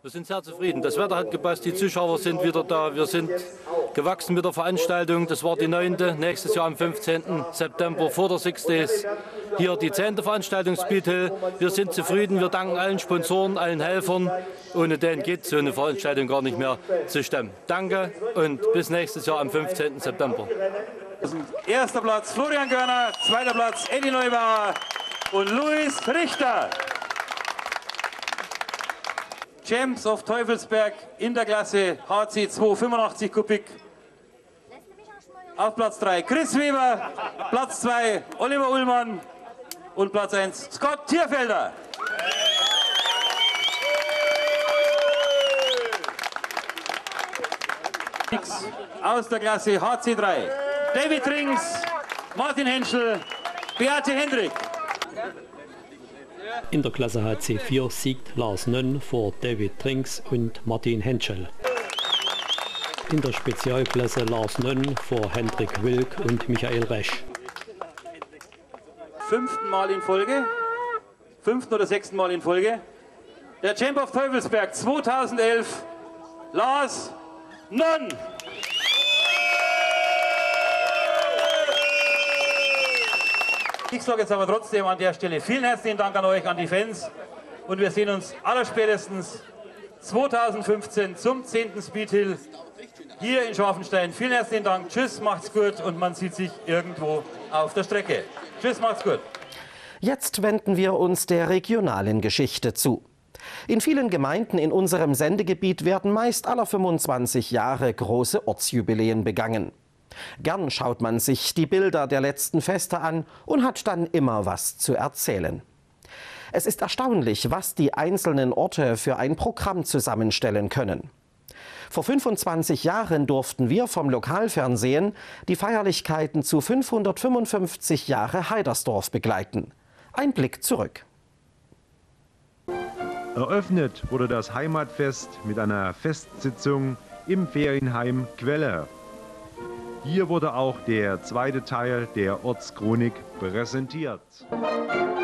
Wir sind sehr zufrieden. Das Wetter hat gepasst, die Zuschauer sind wieder da. Wir sind gewachsen mit der Veranstaltung. Das war die 9. Nächstes Jahr am 15. September vor der Six Days. Hier die 10. Veranstaltung Speed Hill. Wir sind zufrieden. Wir danken allen Sponsoren, allen Helfern. Ohne denen geht so eine Veranstaltung gar nicht mehr zu stemmen. Danke und bis nächstes Jahr am 15. September. Erster Platz Florian Görner, zweiter Platz Eddie Neubauer und Luis Richter. Champs of Teufelsberg in der Klasse HC 285 Kubik. Auf Platz 3 Chris Weber, Platz 2 Oliver Ullmann und Platz 1 Scott Thierfelder. Aus der Klasse HC 3 David Rings, Martin Henschel, Beate Hendrick. In der Klasse HC4 siegt Lars Nönn vor David Trinks und Martin Henschel. In der Spezialklasse Lars Nönn vor Hendrik Wilk und Michael Resch. 5. Mal in Folge, 5. oder 6. Mal in Folge, der Champ of Teufelsberg 2011, Lars Nönn. Ich sage jetzt aber trotzdem an der Stelle vielen herzlichen Dank an euch, an die Fans. Und wir sehen uns allerspätestens 2015 zum 10. Speed Hill hier in Schorfenstein. Vielen herzlichen Dank. Tschüss, macht's gut und man sieht sich irgendwo auf der Strecke. Tschüss, macht's gut. Jetzt wenden wir uns der regionalen Geschichte zu. In vielen Gemeinden in unserem Sendegebiet werden meist alle 25 Jahre große Ortsjubiläen begangen. Gern schaut man sich die Bilder der letzten Feste an und hat dann immer was zu erzählen. Es ist erstaunlich, was die einzelnen Orte für ein Programm zusammenstellen können. Vor 25 Jahren durften wir vom Lokalfernsehen die Feierlichkeiten zu 555 Jahre Heidersdorf begleiten. Ein Blick zurück. Eröffnet wurde das Heimatfest mit einer Festsitzung im Ferienheim Quelle. Hier wurde auch der zweite Teil der Ortschronik präsentiert.